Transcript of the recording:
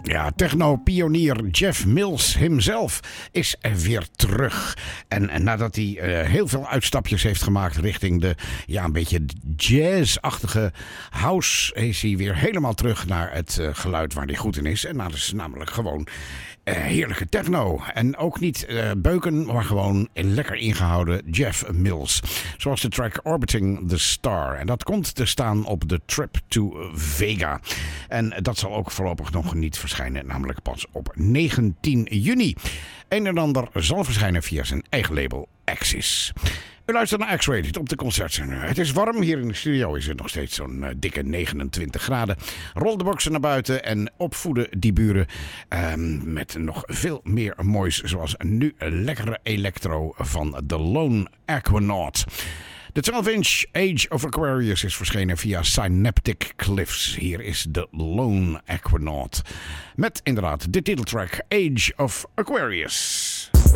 Ja, techno-pionier Jeff Mills himself is weer terug. En nadat hij heel veel uitstapjes heeft gemaakt richting de een beetje jazz-achtige house, is hij weer helemaal terug naar het geluid waar hij goed in is. En dat is namelijk gewoon heerlijke techno. En ook niet beuken, maar gewoon lekker ingehouden Jeff Mills. Zoals de track Orbiting the Star. En dat komt te staan op de Trip to Vega. En dat zal ook voorlopig nog niet verschijnen, namelijk pas op 19 juni. Een en ander zal verschijnen via zijn eigen label Axis. U luistert naar X-Rated op de Concertzender. Het is warm. Hier in de studio is het nog steeds zo'n dikke 29 graden. Rol de boksen naar buiten en opvoeden die buren met nog veel meer moois. Zoals nu lekkere electro van The Lone Aquanaut. De 12-inch Age of Aquarius is verschenen via Synaptic Cliffs. Hier is The Lone Aquanaut. Met inderdaad de titeltrack Age of Aquarius.